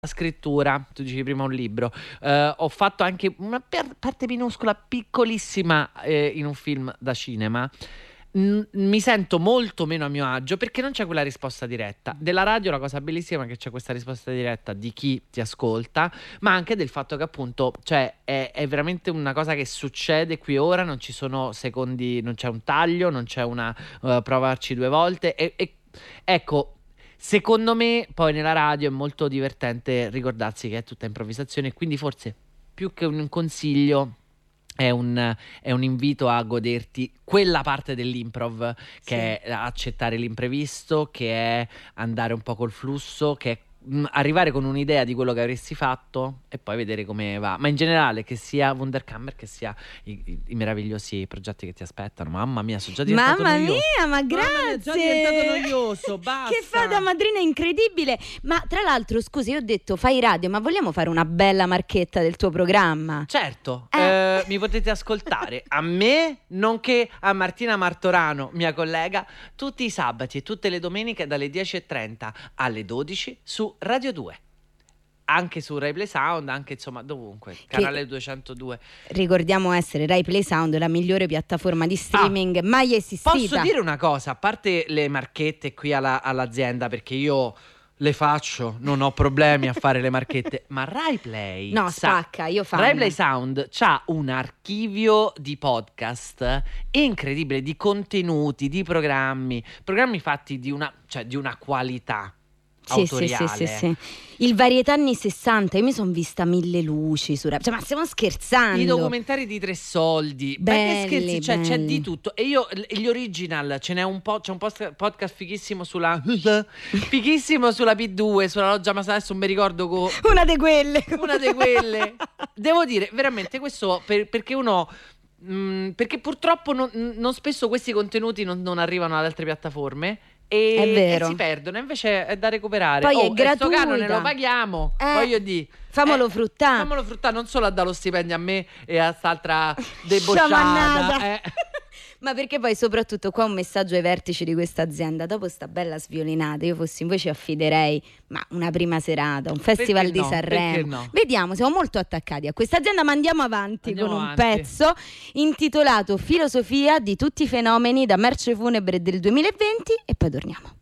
scrittura, tu dici prima un libro, ho fatto anche una parte minuscola, piccolissima, in un film da cinema. Mi sento molto meno a mio agio perché non c'è quella risposta diretta. Della radio la cosa bellissima è che c'è questa risposta diretta di chi ti ascolta, ma anche del fatto che appunto, cioè, è veramente una cosa che succede qui ora, non ci sono secondi, non c'è un taglio, non c'è una provarci due volte e ecco. Secondo me, poi nella radio è molto divertente ricordarsi che è tutta improvvisazione, e quindi forse più che un consiglio è un invito a goderti quella parte dell'improv che è accettare l'imprevisto, che è andare un po' col flusso, che è arrivare con un'idea di quello che avresti fatto e poi vedere come va. Ma in generale, che sia Wunderkammer, che sia i meravigliosi progetti che ti aspettano. Mamma mia, sono già diventato Mamma noioso. mia, ma Mamma mia, è già diventato grazie. noioso, basta. Che fata madrina incredibile. Ma tra l'altro, scusi, io ho detto fai radio, ma vogliamo fare una bella marchetta del tuo programma? Certo, mi potete ascoltare a me, nonché a Martina Martorano, mia collega, tutti i sabati e tutte le domeniche dalle 10:30 alle 12 su Radio 2. Anche su Rai Play Sound, anche insomma dovunque, canale 202. Ricordiamo essere Rai Play Sound, la migliore piattaforma di streaming mai esistita. Posso dire una cosa, a parte le marchette qui all'azienda, perché io le faccio, non ho problemi a fare le marchette, ma Rai Play No, spacca, io fan. Rai Play Sound c'ha un archivio di podcast incredibile, di contenuti, di programmi fatti di una qualità autoriale. Sì. Il varietà anni 60, io mi sono vista Mille Luci su Rai, cioè, ma stiamo scherzando? I documentari di Tre Soldi, belli, scherzi, cioè, c'è belli. di tutto. E io gli original, ce n'è un po', c'è un podcast fighissimo sulla P2, sulla Loggia Masana, adesso non mi ricordo una di quelle. Devo dire veramente questo perché uno perché purtroppo non spesso questi contenuti non arrivano ad altre piattaforme. È vero. E si perdono, invece è da recuperare. Poi è gratuita. Sto canone lo paghiamo, voglio dire. Famolo fruttare. Famolo fruttare, non solo a dare lo stipendio a me e a quest'altra debosciata. Ma perché poi soprattutto qua un messaggio ai vertici di questa azienda: dopo sta bella sviolinata, io fossi in voi ci affiderei una prima serata, un festival di Sanremo. No? Vediamo, siamo molto attaccati a questa azienda, ma andiamo avanti con un pezzo intitolato Filosofia di tutti i fenomeni, da Merce Funebre del 2020, e poi torniamo.